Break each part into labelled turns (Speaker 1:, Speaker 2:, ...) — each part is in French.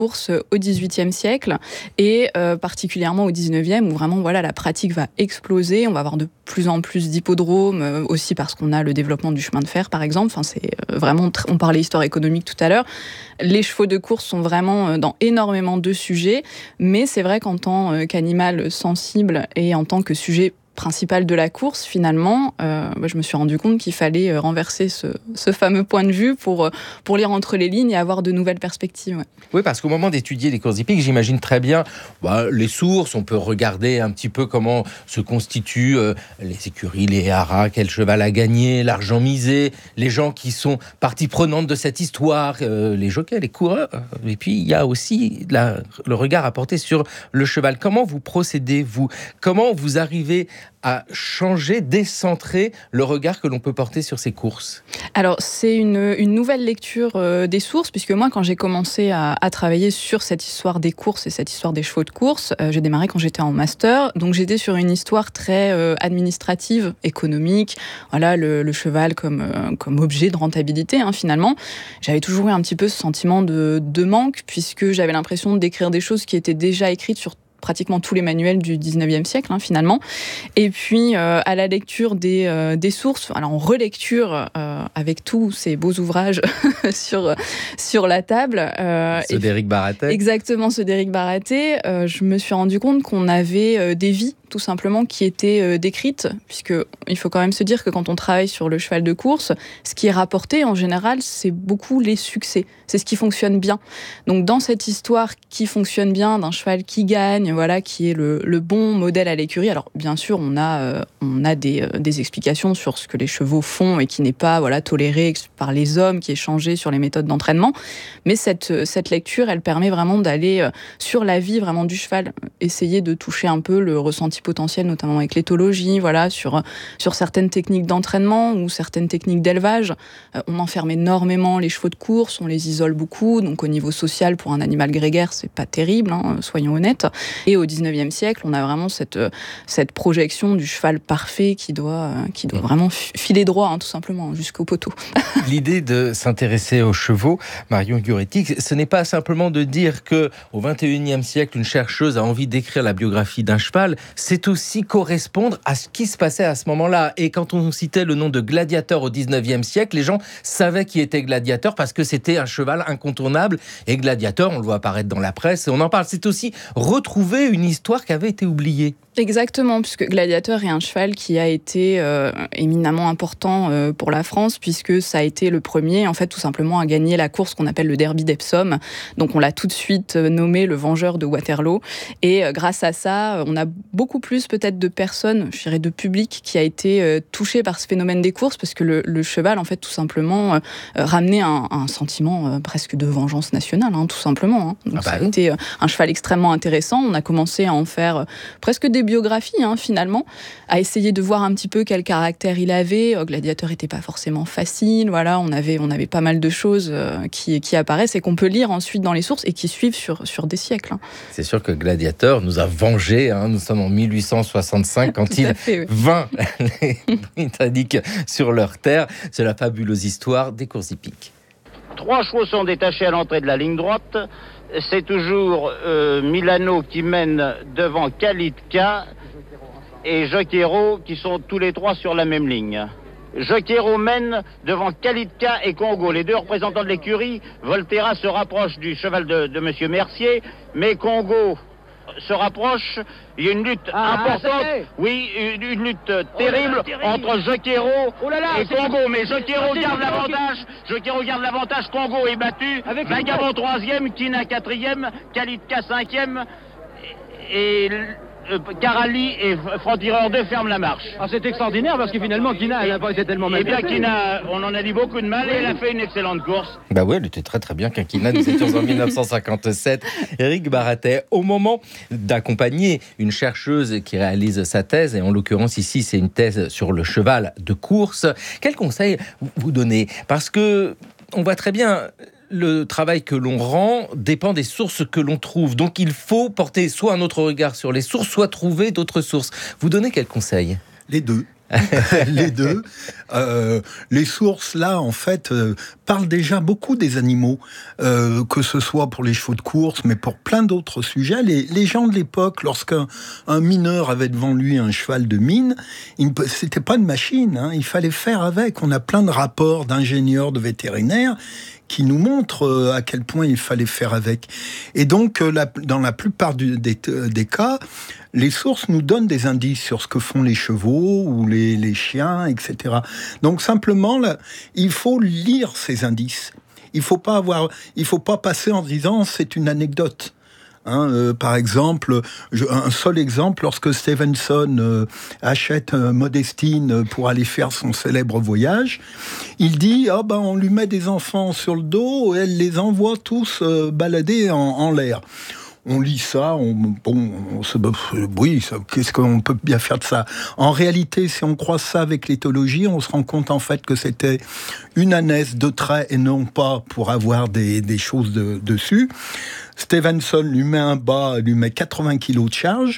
Speaker 1: course au XVIIIe siècle et particulièrement au XIXe où vraiment la pratique va exploser. On va avoir de plus en plus d'hippodromes, aussi parce qu'on a le développement du chemin de fer par exemple. Enfin, c'est vraiment on parlait histoire économique tout à l'heure. Les chevaux de course sont vraiment dans énormément de sujets, mais c'est vrai qu'en tant qu'animal sensible et en tant que sujet principal de la course, finalement, je me suis rendu compte qu'il fallait renverser ce fameux point de vue pour lire entre les lignes et avoir de nouvelles perspectives. Ouais.
Speaker 2: Oui, parce qu'au moment d'étudier les courses hippiques, j'imagine très bien les sources, on peut regarder un petit peu comment se constituent les écuries, les haras, quel cheval a gagné, l'argent misé, les gens qui sont partie prenante de cette histoire, les jockeys, les coureurs. Et puis, il y a aussi le regard à porter sur le cheval. Comment vous procédez, vous ? Comment vous arrivez à changer, décentrer le regard que l'on peut porter sur ces courses?
Speaker 1: Alors, c'est une nouvelle lecture des sources, puisque moi, quand j'ai commencé à travailler sur cette histoire des courses et cette histoire des chevaux de course, j'ai démarré quand j'étais en master, donc j'étais sur une histoire très administrative, économique, le cheval comme objet de rentabilité, finalement. J'avais toujours eu un petit peu ce sentiment de manque, puisque j'avais l'impression d'écrire des choses qui étaient déjà écrites sur pratiquement tous les manuels du 19e siècle, finalement. Et puis, à la lecture des sources, alors en relecture, avec tous ces beaux ouvrages sur la table.
Speaker 2: Ceux d'Éric Baratet.
Speaker 1: Exactement, ceux d'Éric Baratet. Je me suis rendu compte qu'on avait des vies, tout simplement, qui étaient décrites, puisqu'il faut quand même se dire que quand on travaille sur le cheval de course, ce qui est rapporté, en général, c'est beaucoup les succès. C'est ce qui fonctionne bien. Donc, dans cette histoire qui fonctionne bien, d'un cheval qui gagne, qui est le bon modèle à l'écurie. Alors, bien sûr, on a des explications sur ce que les chevaux font et qui n'est pas toléré par les hommes, qui est changé sur les méthodes d'entraînement. Mais cette lecture, elle permet vraiment d'aller sur la vie vraiment du cheval, essayer de toucher un peu le ressenti potentiel, notamment avec l'éthologie, sur certaines techniques d'entraînement ou certaines techniques d'élevage. On enferme énormément les chevaux de course, on les isole beaucoup, donc au niveau social, pour un animal grégaire, c'est pas terrible, soyons honnêtes. Et au 19e siècle, on a vraiment cette projection du cheval parfait qui doit vraiment filer droit, tout simplement, jusqu'au poteau.
Speaker 2: L'idée de s'intéresser aux chevaux, Marion Guretti, ce n'est pas simplement de dire qu'au 21e siècle, une chercheuse a envie d'écrire la biographie d'un cheval, c'est aussi correspondre à ce qui se passait à ce moment-là. Et quand on citait le nom de Gladiateur au 19e siècle, les gens savaient qui était Gladiateur parce que c'était un cheval incontournable. Et Gladiateur, on le voit apparaître dans la presse, et on en parle. C'est aussi retrouver une histoire qui avait été oubliée.
Speaker 1: Exactement, puisque Gladiateur est un cheval qui a été éminemment important pour la France, puisque ça a été le premier, en fait, tout simplement, à gagner la course qu'on appelle le Derby d'Epsom. Donc, on l'a tout de suite nommé le Vengeur de Waterloo. Et grâce à ça, on a beaucoup plus peut-être de personnes, je dirais de public, qui a été touché par ce phénomène des courses, parce que le cheval, en fait, tout simplement, ramenait un sentiment presque de vengeance nationale, tout simplement. Donc, ça a été un cheval extrêmement intéressant. On a commencé à en faire presque des biographies, finalement, à essayer de voir un petit peu quel caractère il avait. Gladiateur n'était pas forcément facile, on avait pas mal de choses qui apparaissent et qu'on peut lire ensuite dans les sources et qui suivent sur des siècles.
Speaker 2: C'est sûr que Gladiateur nous a vengés, nous sommes en 1865 quand il vainc les Britanniques sur leur terre. C'est la fabuleuse histoire des courses hippiques.
Speaker 3: 3 chevaux sont détachés à l'entrée de la ligne droite. C'est toujours Milano qui mène devant Kalitka et Jockero qui sont tous les 3 sur la même ligne. Jockero mène devant Kalitka et Congo. Les 2 représentants de l'écurie. Volterra se rapproche du cheval de Monsieur Mercier, mais Congo se rapproche. Il y a une lutte importante. Oui, une lutte terrible entre Jockero et Congo. Mais Jockero garde l'avantage. Congo est battu. Vagabond 3e, Kina 4e, Kalitka 5e. Et Carali et Franc-Tireur 2 ferment la marche.
Speaker 4: C'est extraordinaire parce que finalement Kina n'a pas été tellement mal.
Speaker 3: Eh bien Kina, on en a dit beaucoup de mal et elle a fait une excellente course.
Speaker 2: Oui, elle était très très bien Kina. Nous étions en 1957. Éric Baratet, au moment d'accompagner une chercheuse qui réalise sa thèse, et en l'occurrence ici c'est une thèse sur le cheval de course, quel conseil vous donnez? Parce que on voit très bien, le travail que l'on rend dépend des sources que l'on trouve. Donc il faut porter soit un autre regard sur les sources, soit trouver d'autres sources. Vous donnez quel conseil?
Speaker 5: Les deux. Les deux. Les sources, là, en fait, parlent déjà beaucoup des animaux, que ce soit pour les chevaux de course, mais pour plein d'autres sujets. Les gens de l'époque, lorsqu'un mineur avait devant lui un cheval de mine, c'était pas une machine, hein, il fallait faire avec. On a plein de rapports d'ingénieurs, de vétérinaires, qui nous montrent à quel point il fallait faire avec. Et donc, dans la plupart des cas, les sources nous donnent des indices sur ce que font les chevaux ou les chiens, etc. Donc simplement, là, il faut lire ces indices. Il faut pas passer en disant c'est une anecdote. Par exemple, un seul exemple, lorsque Stevenson achète Modestine pour aller faire son célèbre voyage, il dit on lui met des enfants sur le dos et elle les envoie tous balader en l'air. On lit ça, qu'est-ce qu'on peut bien faire de ça ? En réalité, si on croise ça avec l'éthologie, on se rend compte en fait que c'était une ânesse de trait et non pas pour avoir des choses dessus. Stevenson lui met 80 kilos de charge.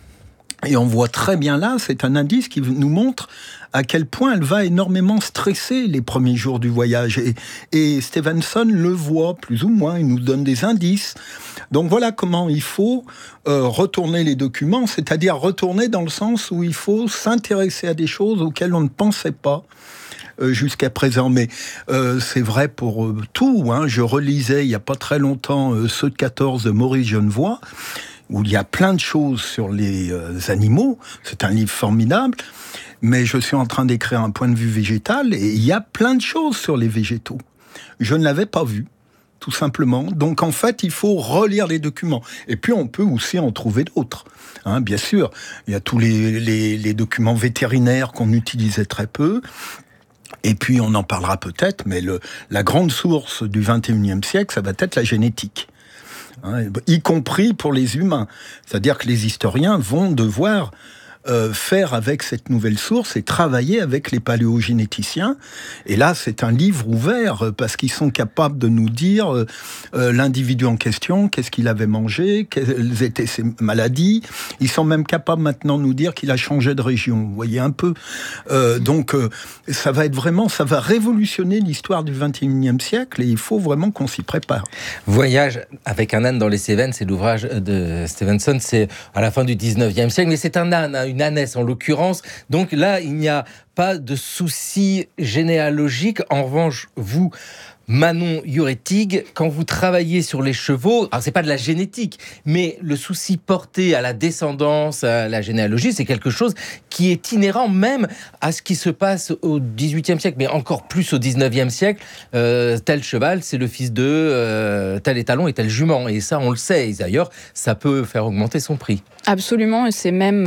Speaker 5: Et on voit très bien là, c'est un indice qui nous montre à quel point elle va énormément stresser les premiers jours du voyage. Et Stevenson le voit plus ou moins, il nous donne des indices. Donc voilà comment il faut retourner les documents, c'est-à-dire retourner dans le sens où il faut s'intéresser à des choses auxquelles on ne pensait pas jusqu'à présent. Mais c'est vrai pour tout. Je relisais il n'y a pas très longtemps Ceux de 14 de Maurice Genevoix, où il y a plein de choses sur les animaux. C'est un livre formidable, mais je suis en train d'écrire un point de vue végétal, et il y a plein de choses sur les végétaux. Je ne l'avais pas vu, tout simplement. Donc en fait, il faut relire les documents. Et puis on peut aussi en trouver d'autres. Bien sûr, il y a tous les documents vétérinaires qu'on utilisait très peu. Et puis on en parlera peut-être, mais la grande source du 21e siècle, ça va être la génétique. Y compris pour les humains. C'est-à-dire que les historiens vont devoir faire avec cette nouvelle source et travailler avec les paléogénéticiens. Et là, c'est un livre ouvert parce qu'ils sont capables de nous dire l'individu en question, qu'est-ce qu'il avait mangé, quelles étaient ses maladies. Ils sont même capables maintenant de nous dire qu'il a changé de région. Vous voyez un peu. Donc, ça va révolutionner l'histoire du 21e siècle et il faut vraiment qu'on s'y prépare.
Speaker 2: Voyage avec un âne dans les Cévennes, c'est l'ouvrage de Stevenson, c'est à la fin du 19e siècle, mais c'est un âne, une ânesse en l'occurrence. Donc là, il n'y a pas de souci généalogique. En revanche, vous, Manon Jurettig, quand vous travaillez sur les chevaux, alors c'est pas de la génétique, mais le souci porté à la descendance, à la généalogie, c'est quelque chose qui est inhérent même à ce qui se passe au XVIIIe siècle, mais encore plus au XIXe siècle. Tel cheval, c'est le fils de tel étalon et tel jument. Et ça, on le sait. Et d'ailleurs, ça peut faire augmenter son prix.
Speaker 1: Absolument, et c'est même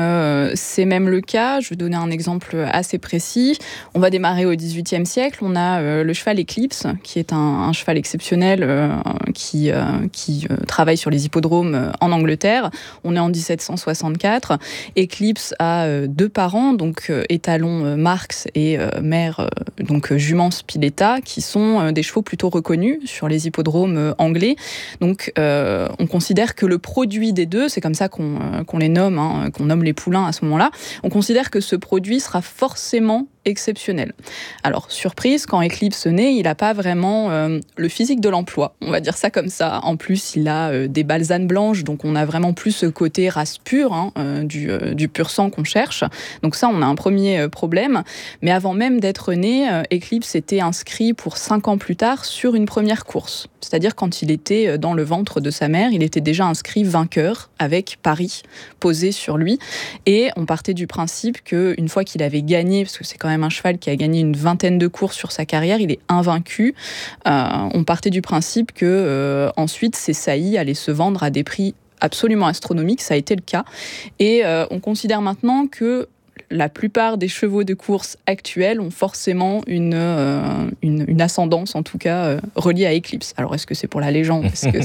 Speaker 1: le cas. Je vais donner un exemple assez précis. On va démarrer au XVIIIe siècle. On a le cheval Eclipse, qui est un cheval exceptionnel qui travaille sur les hippodromes en Angleterre. On est en 1764. Eclipse a 2 parents, donc étalon Marx et mère donc jument Spiletta, qui sont des chevaux plutôt reconnus sur les hippodromes anglais. Donc on considère que le produit des deux, c'est comme ça qu'on les nomme, qu'on nomme les poulains à ce moment-là, on considère que ce produit sera forcément exceptionnel. Alors, surprise, quand Eclipse naît, il n'a pas vraiment le physique de l'emploi, on va dire ça comme ça. En plus, il a des balsanes blanches, donc on a vraiment plus ce côté race pure, du pur sang qu'on cherche. Donc ça, on a un premier problème. Mais avant même d'être né, Eclipse était inscrit pour 5 ans plus tard sur une première course. C'est-à-dire quand il était dans le ventre de sa mère, il était déjà inscrit vainqueur avec Paris posé sur lui. Et on partait du principe qu'une fois qu'il avait gagné, parce que c'est quand même un cheval qui a gagné une vingtaine de courses sur sa carrière, il est invaincu. On partait du principe que ensuite ses saillies allaient se vendre à des prix absolument astronomiques, ça a été le cas. Et on considère maintenant que la plupart des chevaux de course actuels ont forcément une ascendance, en tout cas, reliée à Eclipse. Alors, est-ce que c'est pour la légende ?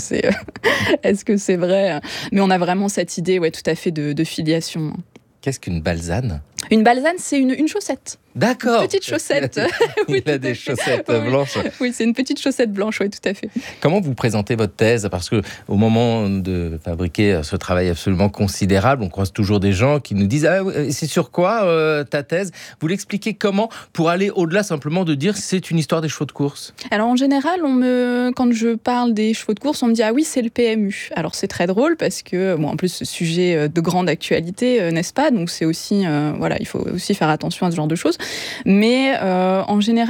Speaker 1: Est-ce que c'est vrai ? Mais on a vraiment cette idée, tout à fait, de filiation.
Speaker 2: Qu'est-ce qu'une balsane ?
Speaker 1: Une balzane, c'est une chaussette.
Speaker 2: D'accord.
Speaker 1: Une petite chaussette.
Speaker 2: Il a des chaussettes blanches.
Speaker 1: Oui, c'est une petite chaussette blanche, oui, tout à fait.
Speaker 2: Comment vous présentez votre thèse ? Parce que au moment de fabriquer ce travail absolument considérable, on croise toujours des gens qui nous disent « Ah, c'est sur quoi ta thèse ?» Vous l'expliquez comment pour aller au-delà simplement de dire « c'est une histoire des chevaux de course ».
Speaker 1: Alors en général, quand je parle des chevaux de course, on me dit « Ah oui, c'est le PMU ». Alors c'est très drôle parce que, en plus, sujet de grande actualité, n'est-ce pas ? Donc c'est aussi, il faut aussi faire attention à ce genre de choses. Mais en général,